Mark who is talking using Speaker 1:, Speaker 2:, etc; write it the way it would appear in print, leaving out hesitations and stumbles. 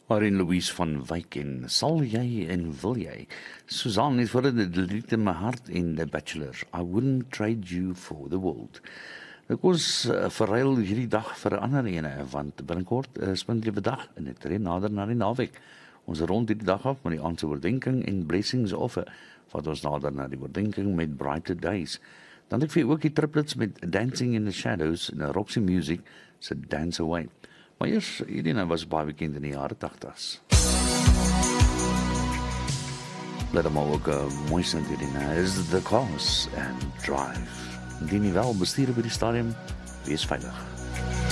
Speaker 1: Marin Louise van Wyk en Sal jy en wil jy? Susan het vir dit lied in my hart en The Bachelor. I wouldn't trade you for the world. Ek was verruil hierdie dag vir 'n ander ene, want binnenkort is my liewe dag en dit ren nader na die naweek. Ons rond hierdie dag af met die aandse oordenking en blessings offer, wat ons nader na die oordenking met Brighter Days. Dan het ek vir ook die triplets met Dancing in the Shadows en Roxy Music se Dance Away. Maar eers, hierdie was baie bekend in die jare 80's. Let hom ook mooi sing hierdie is The Cars and Drive. Indien jy wel bestuur by die stadium, wees veilig.